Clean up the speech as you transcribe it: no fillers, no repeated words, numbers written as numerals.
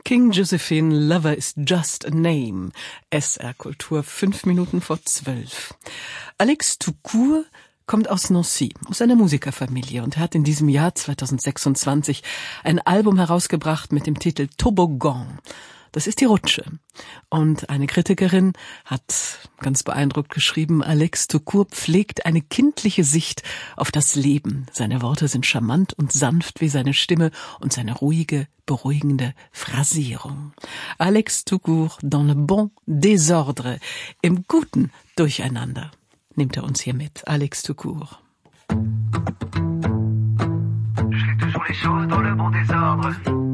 King Josephine, Lover is just a name. SR Kultur, 5 Minuten vor 12. Alex Toucourt kommt aus Nancy, aus einer Musikerfamilie und hat in diesem Jahr 2026 ein Album herausgebracht mit dem Titel Toboggan. Das ist die Rutsche. Und eine Kritikerin hat ganz beeindruckt geschrieben, Alex Toucourt pflegt eine kindliche Sicht auf das Leben. Seine Worte sind charmant und sanft wie seine Stimme und seine ruhige, beruhigende Phrasierung. Alex Toucourt dans le bon désordre, im guten Durcheinander. Nimmt er uns hier mit, Alex Toucourt. Je fais toujours les choses dans le bon désordre.